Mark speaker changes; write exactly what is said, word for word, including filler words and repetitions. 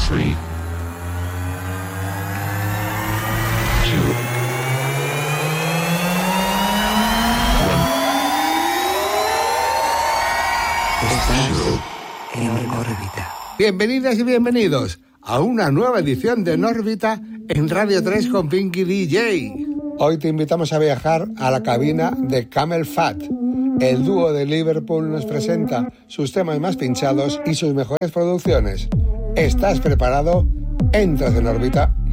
Speaker 1: Three, two,
Speaker 2: Estás en órbita.
Speaker 3: Bienvenidas y bienvenidos a una nueva edición de Nórbita en Radio tres con Pinky D J. Hoy te invitamos a viajar a la cabina de Camel Fat. El dúo de Liverpool nos presenta sus temas más pinchados y sus mejores producciones. ¿Estás preparado? Entras en órbita